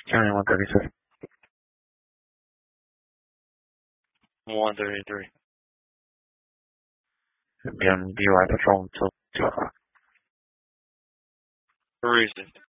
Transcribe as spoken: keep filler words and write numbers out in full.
County one thirty-three. one thirty-three. Be on B Y patrol until two o'clock. For reason.